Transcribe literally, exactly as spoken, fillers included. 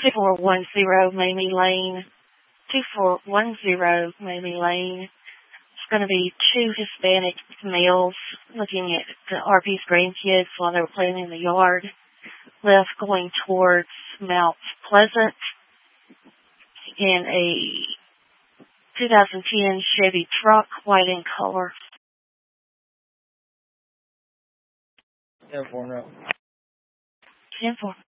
two four one zero Mamie Lane. two four one zero Mamie Lane. It's going to be two Hispanic males looking at the R P's grandkids while they were playing in the yard. Left going towards Mount Pleasant in a two thousand ten Chevy truck, white in color. ten four. ten four.